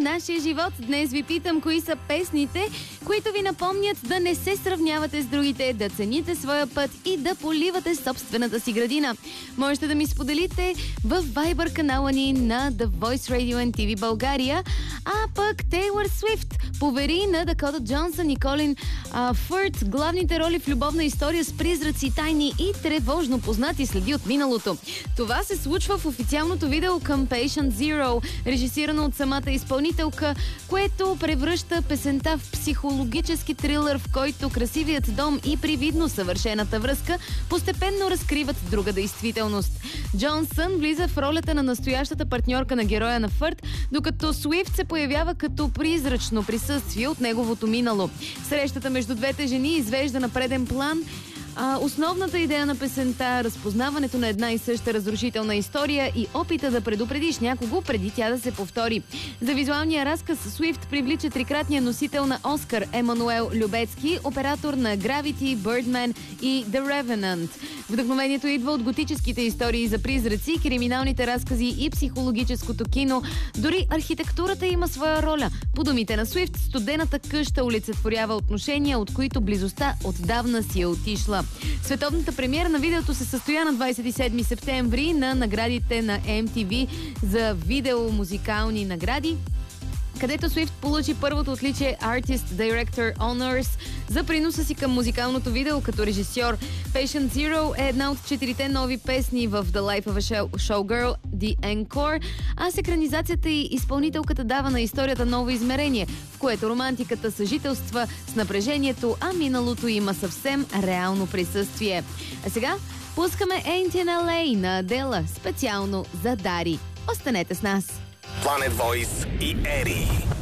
нашия живот. Днес ви питам, кои са песните, които ви напомнят да не се сравнявате с другите, да цените своя път и да поливате собствената си градина. Можете да ми споделите в Viber канала ни на The Voice Radio and TV България. А пък Тейлор Свифт повери на Дакота Джонсън и Колин Фърт главните роли в любовна история с призраци, тайни и тревожно познати следи от миналото. Това се случва в официалното видео към Patient Zero, режисирано от самата изпълнителка, което превръща песента в психологически трилър, в който красивият дом и привидно съвършената връзка постепенно разкриват друга действителност. Джонсън влиза в ролята на настоящата партньорка на героя на Фърт, докато Свифт се появява като призрачно присъствие от неговото минало. Срещата между двете жени извежда на преден план основната идея на песента, разпознаването на една и съща разрушителна история и опита да предупредиш някого преди тя да се повтори. За визуалния разказ Свифт привлича трикратния носител на Оскар Емануел Любецки, оператор на Gravity, Birdman и The Revenant. Вдъхновението идва от готическите истории за призраци, криминалните разкази и психологическото кино. Дори архитектурата има своя роля. По думите на Свифт, студената къща олицетворява отношения, от които близостта отдавна си е отишла. Световната премиера на видеото се състоя на 27 септември на наградите на MTV за видео-музикални награди, където Свифт получи първото отличие Artist Director Honors за приноса си към музикалното видео като режисьор. Patient Zero е една от 4-те нови песни в The Life of a Showgirl, The Encore, а с екранизацията и изпълнителката дава на историята ново измерение, в което романтиката съжителства с напрежението, а миналото има съвсем реално присъствие. А сега пускаме Ain't in LA на Адела, специално за Дари. Останете с нас! Planet Voice и Ери.